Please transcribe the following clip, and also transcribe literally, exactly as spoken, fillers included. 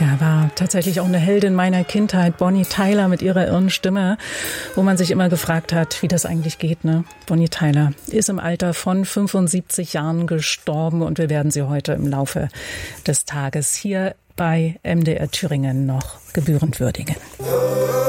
Ja, war tatsächlich auch eine Heldin meiner Kindheit, Bonnie Tyler mit ihrer irren Stimme, wo man sich immer gefragt hat, wie das eigentlich geht, ne? Bonnie Tyler ist im Alter von fünfundsiebzig Jahren gestorben und wir werden sie heute im Laufe des Tages hier bei M D R Thüringen noch gebührend würdigen.